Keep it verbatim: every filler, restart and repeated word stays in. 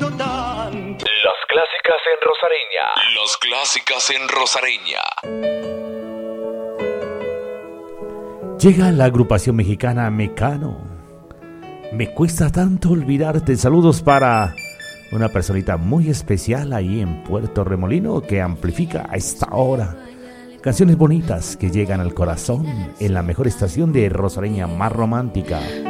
tanto. Las clásicas en Rosareña. Las clásicas en Rosareña. Llega la agrupación mexicana Mecano. Me cuesta tanto olvidarte. Saludos para una personita muy especial ahí en Puerto Remolino que amplifica a esta hora canciones bonitas que llegan al corazón en la mejor estación de Rosareña más romántica.